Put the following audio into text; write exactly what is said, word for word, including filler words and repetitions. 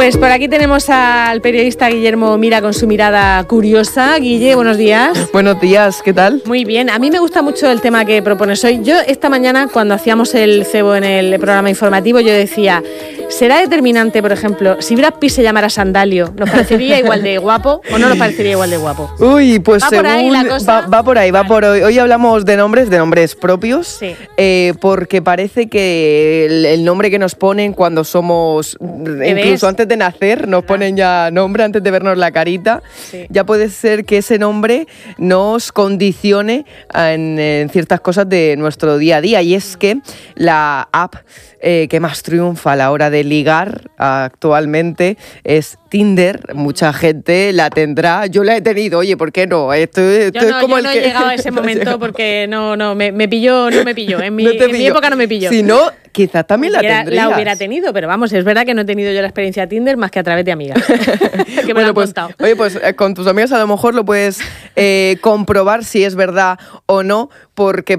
Pues por aquí tenemos al periodista Guillermo Mira con su mirada curiosa. Guille, buenos días. Buenos días, ¿qué tal? Muy bien, a mí me gusta mucho el tema que propones hoy. Yo esta mañana, cuando hacíamos el cebo en el programa informativo, yo decía, ¿será determinante, por ejemplo, si Brad Pitt se llamara Sandalio, ¿nos parecería igual de guapo o no nos parecería igual de guapo? Uy, pues ¿Va según, por ahí la cosa? Va, va por ahí, va vale. por hoy. Hoy hablamos de nombres, de nombres propios, sí. eh, porque parece que el, el nombre que nos ponen cuando somos, ¿Bebés? Incluso antes de nacer, nos ponen ya nombre, antes de vernos la carita, sí. ya puede ser que ese nombre nos condicione en, en ciertas cosas de nuestro día a día, y es que la app eh, que más triunfa a la hora de ligar actualmente es Tinder. Mucha gente la tendrá, yo la he tenido, oye, ¿por qué no? Esto, esto Yo es no, como yo el no que... he llegado a ese momento porque no, no, me, me pilló, no me pilló, en mi, No te en mi pilló. época no me pilló. Si no, quizás también la Hubiera- tendrías. La hubiera tenido, pero vamos, es verdad que no he tenido yo la experiencia Tinder más que a través de amigas. que me Bueno, lo han pues, contado. oye, pues eh, con tus amigas a lo mejor lo puedes eh, comprobar si es verdad o no, porque